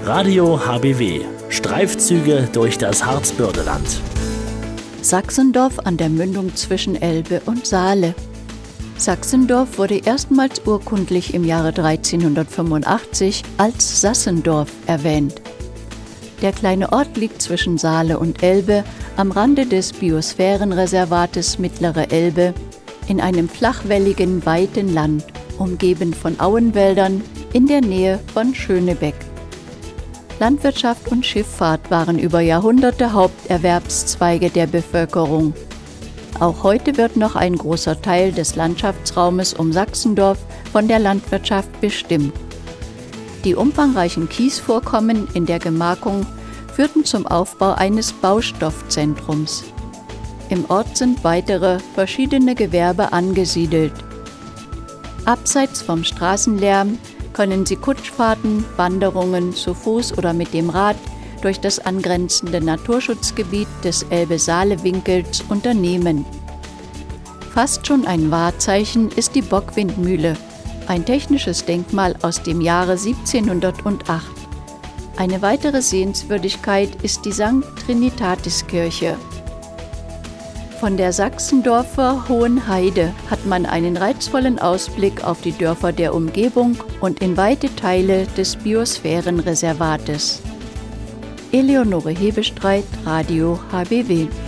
Radio HBW. Streifzüge durch das Harzbördeland. Sachsendorf an der Mündung zwischen Elbe und Saale. Sachsendorf wurde erstmals urkundlich im Jahre 1385 als Sassendorf erwähnt. Der kleine Ort liegt zwischen Saale und Elbe am Rande des Biosphärenreservates Mittlere Elbe in einem flachwelligen, weiten Land, umgeben von Auenwäldern in der Nähe von Schönebeck. Landwirtschaft und Schifffahrt waren über Jahrhunderte Haupterwerbszweige der Bevölkerung. Auch heute wird noch ein großer Teil des Landschaftsraumes um Sachsendorf von der Landwirtschaft bestimmt. Die umfangreichen Kiesvorkommen in der Gemarkung führten zum Aufbau eines Baustoffzentrums. Im Ort sind weitere verschiedene Gewerbe angesiedelt. Abseits vom Straßenlärm können Sie Kutschfahrten, Wanderungen zu Fuß oder mit dem Rad durch das angrenzende Naturschutzgebiet des Elbe-Saale-Winkels unternehmen. Fast schon ein Wahrzeichen ist die Bockwindmühle, ein technisches Denkmal aus dem Jahre 1708. Eine weitere Sehenswürdigkeit ist die St. Trinitatis-Kirche. Von der Sachsendorfer Hohen Heide hat man einen reizvollen Ausblick auf die Dörfer der Umgebung und in weite Teile des Biosphärenreservates. Eleonore Hebestreit, Radio HBW.